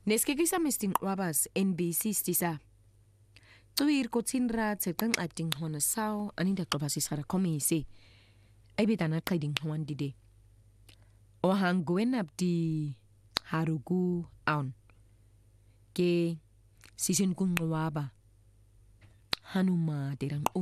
Neskekisa mestinqwabas NBC stisa. Tuir kotsinra tseqang ating hona sao aninda klobasis hara komisi. Aibitana qiding hwan dide. O hanguen abdi harugu aun. Ke sisin kunwaba. Hanuma derang